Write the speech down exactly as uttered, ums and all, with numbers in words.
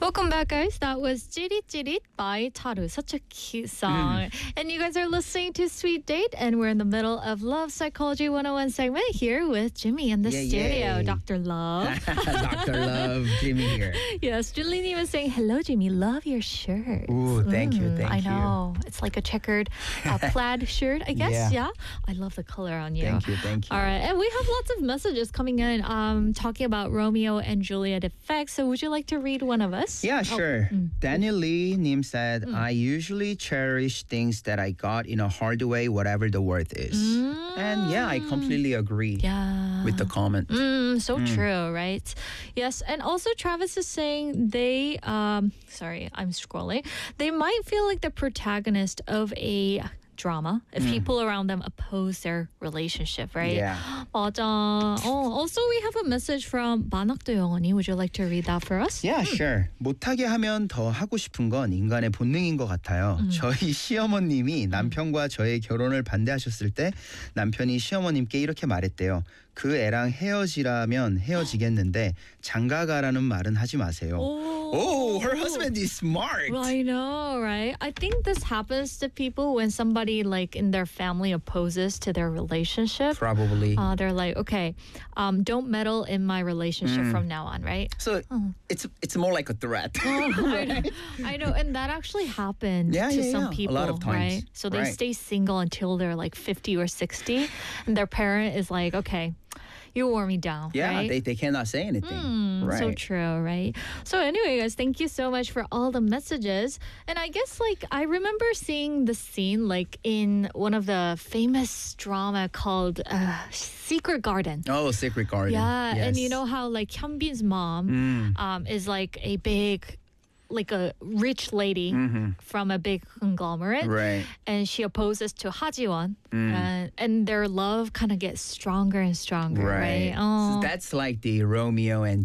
Welcome back, guys. That was Jirit Jirit by Taru. Such a cute song. Mm. And you guys are listening to Sweet Date, and we're in the middle of Love Psychology one oh one segment here with Jimmy in the Yay, studio. yay. Doctor Love. Doctor Love, Jimmy here. Yes, Julene was saying, hello, Jimmy. Love your shirt. Ooh, thank you, thank I you. know. It's like a checkered uh, plaid shirt, I guess. Yeah. Yeah. I love the color on you. Thank you, thank you. All right. And we have lots of messages coming in um, talking about Romeo and Juliet effects. So would you like to read one of us? Yeah, sure. Mm. Daniel Lee Nim said, I usually cherish things that I got in a hard way, whatever the worth is. And yeah, I completely agree Yeah. with the comment. Mm, so true, right? Yes, and also Travis is saying they, um, sorry, I'm scrolling. They might feel like the protagonist of a drama if people around them oppose their relationship, right? Yeah. 맞아. Oh, also, we have a message from 만학도 영원이. Would you like to read that for us? Yeah, sure. 못하게 하면 더 하고 싶은 건 인간의 본능인 것 같아요. 저희 시어머님이 남편과 저의 결혼을 반대하셨을 때 남편이 시어머님께 이렇게 말했대요. 그 애랑 헤어지라면 헤어지겠는데 장가가라는 말은 하지 마세요. Oh, her husband is smart. Well, I know, right? I think this happens to people when somebody like in their family opposes to their relationship. Probably. Uh, they're like, okay, um, don't meddle in my relationship from now on, right? So it's it's more like a threat. I, know, I know, and that actually happened Yeah, to yeah, some yeah. A people, lot of times. right? So they Right. stay single until they're like fifty or sixty, and their parent is like, okay, you wore me down, Yeah, right? they, they cannot say anything. Mm, right. So true, right? So anyway, guys, thank you so much for all the messages. And I guess like I remember seeing the scene like in one of the famous drama called uh, Secret Garden. Oh, Secret Garden. Yeah, and you Yes. know how like Hyunbin's mom Mm. um, is like a big, like a rich lady from a big conglomerate, Right. and she opposes to Hajiwon, Mm. and, and their love kind of gets stronger and stronger, right? Right. Oh. So that's like the Romeo and